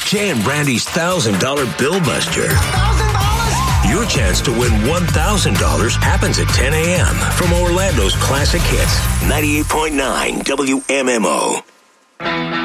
Jay and Brandy's $1,000 Bill Buster. Your chance to win $1,000 happens at 10 a.m. from Orlando's Classic Hits, 98.9 WMMO.